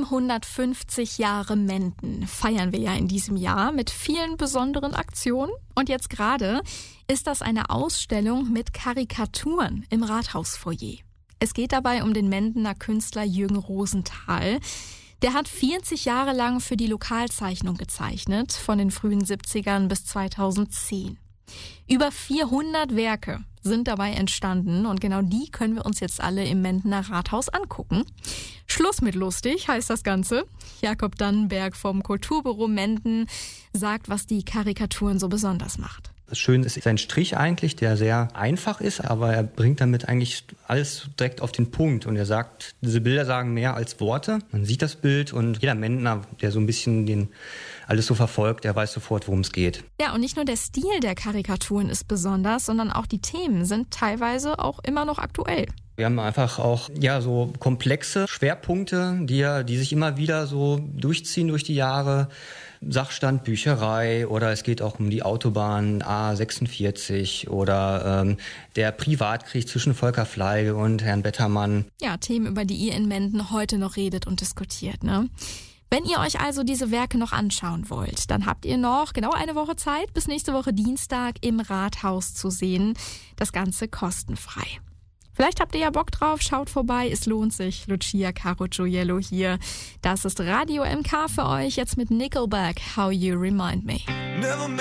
150 Jahre Menden feiern wir ja in diesem Jahr mit vielen besonderen Aktionen. Und jetzt gerade ist das eine Ausstellung mit Karikaturen im Rathausfoyer. Es geht dabei um den Mendener Künstler Jürgen Rosenthal. Der hat 40 Jahre lang für die Lokalzeichnung gezeichnet, von den frühen 70ern bis 2010. Über 400 Werke sind dabei entstanden und genau die können wir uns jetzt alle im Mendener Rathaus angucken. Schluss mit lustig heißt das Ganze. Jakob Dannenberg vom Kulturbüro Menden sagt, was die Karikaturen so besonders macht. Das Schöne ist sein Strich eigentlich, der sehr einfach ist, aber er bringt damit eigentlich alles direkt auf den Punkt. Und er sagt, diese Bilder sagen mehr als Worte. Man sieht das Bild und jeder Mendner, der so ein bisschen alles so verfolgt, der weiß sofort, worum es geht. Ja, und nicht nur der Stil der Karikaturen ist besonders, sondern auch die Themen sind teilweise auch immer noch aktuell. Wir haben einfach auch so komplexe Schwerpunkte, die sich immer wieder so durchziehen durch die Jahre. Sachstand, Bücherei oder es geht auch um die Autobahn A46 oder der Privatkrieg zwischen Volker Fleige und Herrn Bettermann. Ja, Themen, über die ihr in Menden heute noch redet und diskutiert, ne? Wenn ihr euch also diese Werke noch anschauen wollt, dann habt ihr noch genau eine Woche Zeit, bis nächste Woche Dienstag im Rathaus zu sehen. Das Ganze kostenfrei. Vielleicht habt ihr ja Bock drauf, schaut vorbei, es lohnt sich. Lucia Carocciuello hier. Das ist Radio MK für euch, jetzt mit Nickelback, How You Remind Me.